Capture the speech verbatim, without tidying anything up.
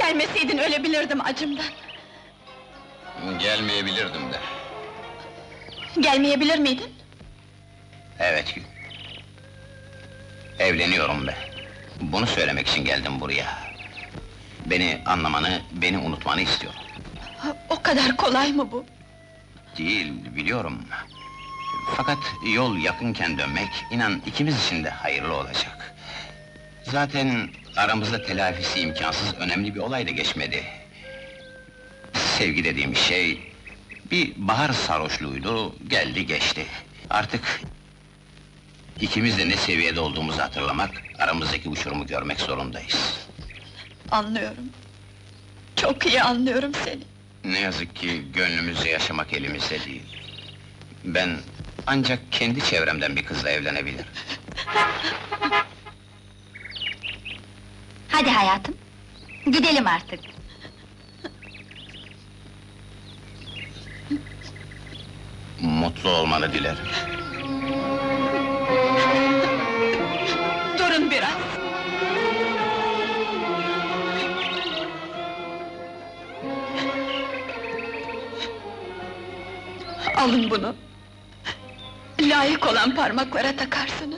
Gelmeseydin ölebilirdim acımdan. Gelmeyebilirdim de. Gelmeyebilir miydin? Evet. Evleniyorum be. Bunu söylemek için geldim buraya. Beni anlamanı, beni unutmanı istiyorum. O kadar kolay mı bu? Değil, biliyorum. Fakat yol yakınken dönmek, inan ikimiz için de hayırlı olacak. Zaten aramızda telafisi imkansız önemli bir olay da geçmedi. Sevgi dediğim şey, bir bahar sarhoşluğuydu, geldi geçti. Artık ikimiz de ne seviyede olduğumuzu hatırlamak, aramızdaki uçurumu görmek zorundayız. Anlıyorum. Çok iyi anlıyorum seni. Ne yazık ki gönlümüzle yaşamak elimizde değil. Ben ancak kendi çevremden bir kızla evlenebilirim. Hadi hayatım, gidelim artık. Mutlu olmanı dilerim. Durun biraz. Alın bunu. Layık olan parmaklara takarsınız.